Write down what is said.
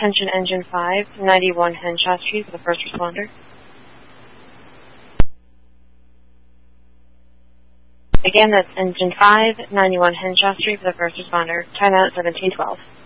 Attention Engine 5, 91 Henshaw Street for the first responder. Again, that's Engine 5, 91 Henshaw Street for the first responder. Time out 1712.